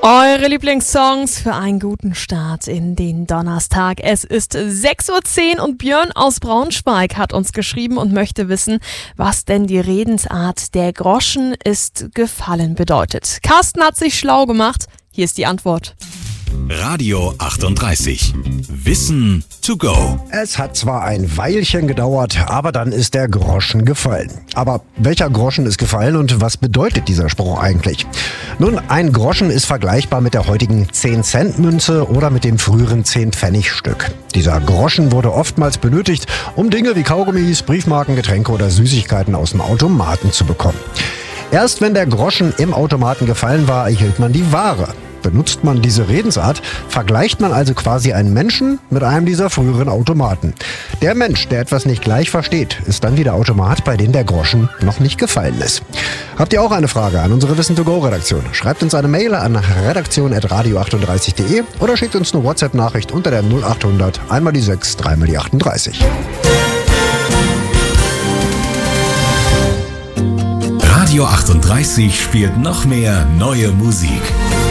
Eure Lieblingssongs für einen guten Start in den Donnerstag. Es ist 6:10 Uhr und Björn aus Braunschweig hat uns geschrieben und möchte wissen, was denn die Redensart "der Groschen ist gefallen" bedeutet. Carsten hat sich schlau gemacht. Hier ist die Antwort. Radio 38. Wissen to go. Es hat zwar ein Weilchen gedauert, aber dann ist der Groschen gefallen. Aber welcher Groschen ist gefallen und was bedeutet dieser Spruch eigentlich? Nun, ein Groschen ist vergleichbar mit der heutigen 10-Cent-Münze oder mit dem früheren 10-Pfennig-Stück. Dieser Groschen wurde oftmals benötigt, um Dinge wie Kaugummis, Briefmarken, Getränke oder Süßigkeiten aus dem Automaten zu bekommen. Erst wenn der Groschen im Automaten gefallen war, erhielt man die Ware. Benutzt man diese Redensart, vergleicht man also quasi einen Menschen mit einem dieser früheren Automaten. Der Mensch, der etwas nicht gleich versteht, ist dann wie der Automat, bei dem der Groschen noch nicht gefallen ist. Habt ihr auch eine Frage an unsere Wissen-to-go-Redaktion? Schreibt uns eine Mail an redaktion@radio38.de oder schickt uns eine WhatsApp-Nachricht unter der 0800 einmal die 6, dreimal die 38. Radio 38 spielt noch mehr neue Musik.